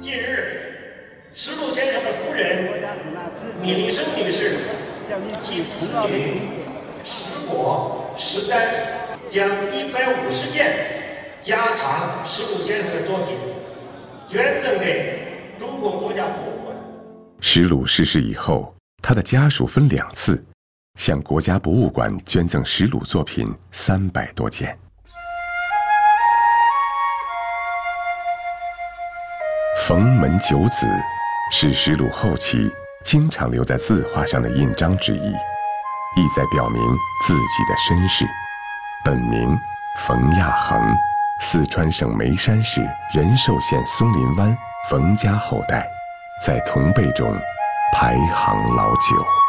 近日，石路先生的夫人米利生女士及子女石果、石丹将150件家藏石路先生的作品捐赠给中国国家博物馆。 石鲁逝世以后，他的家属分2次向国家博物馆捐赠石鲁作品300多件。冯门九子是石鲁后期经常留在字画上的印章之一，意在表明自己的身世。本名冯亚衡，四川省眉山市仁寿县松林湾冯家后代，在同辈中排行老9。